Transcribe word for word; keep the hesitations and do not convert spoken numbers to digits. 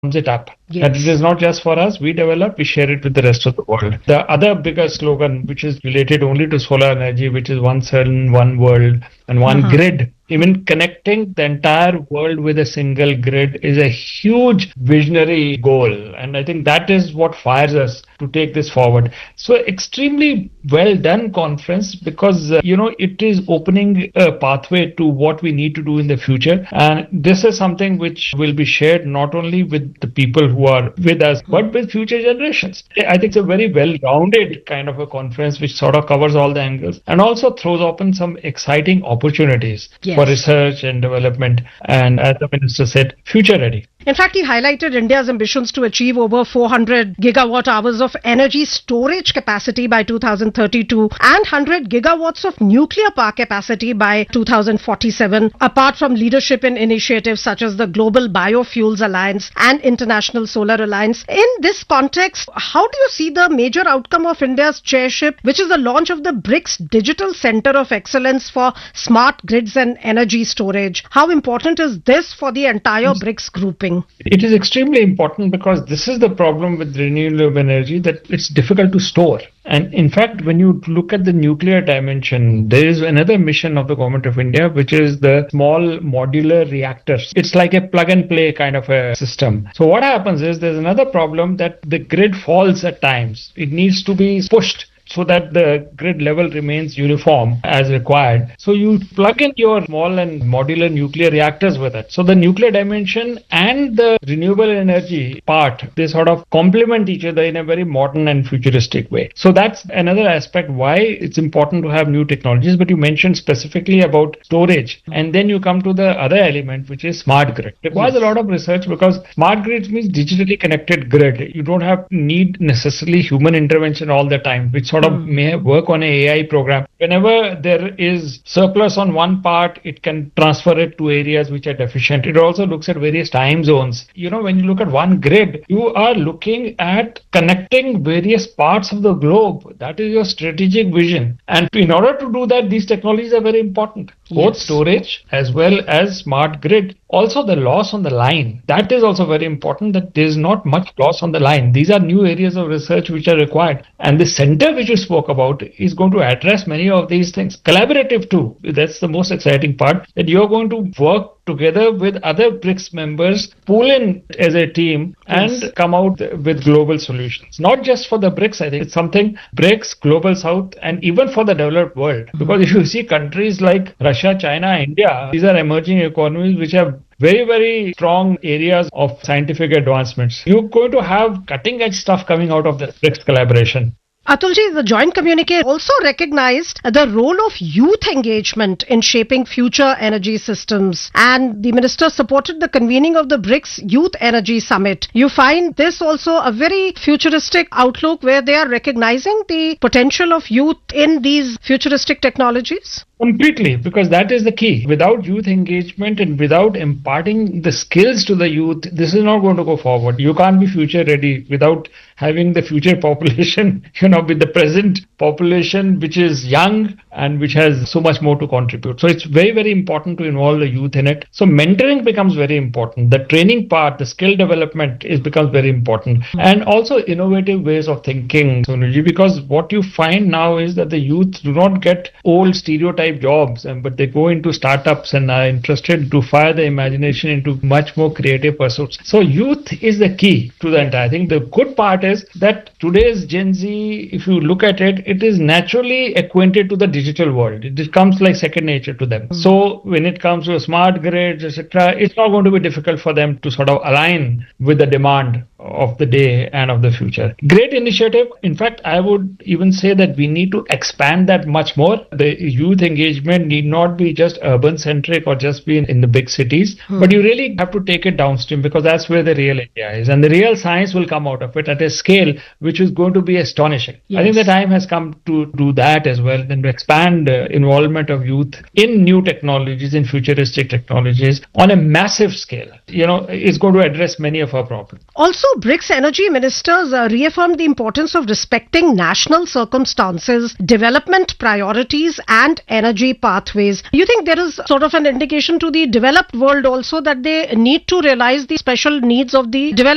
sums it up. Yes. That it is not just for us, we develop, we share it with the rest of the world. The other bigger slogan, which is related only to solar energy, which is one sun, one world, and one Uh-huh. grid. Even connecting the entire world with a single grid is a huge visionary goal. And I think that is what fires us to take this forward. So extremely well done conference because, uh, you know, it is opening a pathway to what we need to do in the future. And this is something which will be shared not only with the people who are with us, but with future generations. I think it's a very well-rounded kind of a conference which sort of covers all the angles and also throws open some exciting opportunities Yes. for research and development. And as the minister said, future ready. In fact, he highlighted India's ambitions to achieve over four hundred gigawatt hours of energy storage capacity by two thousand thirty-two and one hundred gigawatts of nuclear power capacity by two thousand forty-seven, apart from leadership in initiatives such as the Global Biofuels Alliance and International Solar Alliance. In this context, how do you see the major outcome of India's chairship, which is the launch of the BRICS Digital Center of Excellence for Smart Grids and Energy Storage? How important is this for the entire BRICS grouping? It is extremely important because this is the problem with renewable energy, that it's difficult to store. And in fact, when you look at the nuclear dimension, there is another mission of the Government of India, which is the small modular reactors. It's like a plug and play kind of a system. So what happens is there's another problem that the grid falls at times. It needs to be pushed so that the grid level remains uniform as required. So you plug in your small and modular nuclear reactors with it. So the nuclear dimension and the renewable energy part, they sort of complement each other in a very modern and futuristic way. So that's another aspect why it's important to have new technologies. But you mentioned specifically about storage. And then you come to the other element, which is smart grid. It requires a lot of research because smart grids means digitally connected grid. You don't have need necessarily human intervention all the time, which sort of may work on a AI program. Whenever there is surplus on one part, it can transfer it to areas which are deficient. It also looks at various time zones. You know, when you look at one grid, you are looking at connecting various parts of the globe. That is your strategic vision. And in order to do that, these technologies are very important. Both Yes. storage as well as smart grid. Also the loss on the line. That is also very important, that there is not much loss on the line. These are new areas of research which are required. And the center which you spoke about is going to address many of these things. Collaborative too. That's the most exciting part, that you're going to work together with other BRICS members, pool in as a team and Yes. come out with global solutions. Not just for the BRICS, I think it's something BRICS, Global South, and even for the developed world. Because if you see countries like Russia, China, India, these are emerging economies which have very, very strong areas of scientific advancements. You're going to have cutting edge stuff coming out of the BRICS collaboration. Atulji, the joint communique also recognized the role of youth engagement in shaping future energy systems, and the minister supported the convening of the BRICS Youth Energy Summit. You find this also a very futuristic outlook where they are recognizing the potential of youth in these futuristic technologies? Completely, because that is the key. Without youth engagement and without imparting the skills to the youth, this is not going to go forward. You can't be future ready without having the future population, you know, with the present population, which is young and which has so much more to contribute. So it's very, very important to involve the youth in it. So mentoring becomes very important. The training part, the skill development is becomes very important. And also innovative ways of thinking, Sonuji, because what you find now is that the youth do not get old stereotype jobs, and but they go into startups and are interested to fire the imagination into much more creative pursuits. So youth is the key to the entire thing. The good part is that today's Gen Z, if you look at it, it is naturally acquainted to the digital world. It comes like second nature to them. So when it comes to smart grids, et cetera, it's not going to be difficult for them to sort of align with the demand of the day and of the future. Great initiative. In fact, I would even say that we need to expand that much more. The youth engagement need not be just urban centric or just be in, in the big cities, hmm. but you really have to take it downstream, because that's where the real India is. And the real science will come out of it at a scale which is going to be astonishing. Yes. I think the time has come to do that as well, and to expand uh, involvement of youth in new technologies, in futuristic technologies on a massive scale. You know, it's going to address many of our problems. Also, BRICS energy ministers uh, reaffirmed the importance of respecting national circumstances, development priorities and energy pathways. You think there is sort of an indication to the developed world also that they need to realize the special needs of the developed